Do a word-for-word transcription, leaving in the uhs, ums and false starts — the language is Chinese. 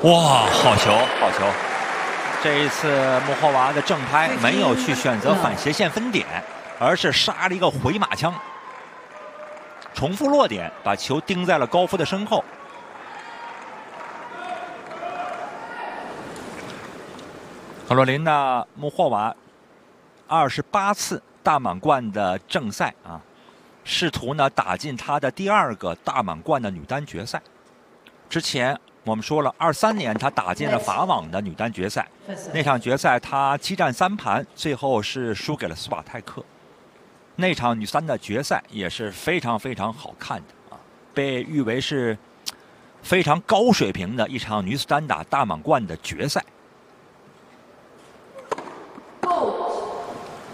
哇，好球，好球！这一次穆霍娃的正拍没有去选择反斜线分点，而是杀了一个回马枪，重复落点，把球钉在了高夫的身后。卡罗琳娜·穆霍娃二十八次大满贯的正赛啊，试图呢打进她的第二个大满贯的女单决赛。之前我们说了，二三年她打进了法网的女单决赛，那场决赛她激战三盘，最后是输给了斯瓦泰克。那场女单的决赛也是非常非常好看的啊，被誉为是非常高水平的一场女子单打大满贯的决赛。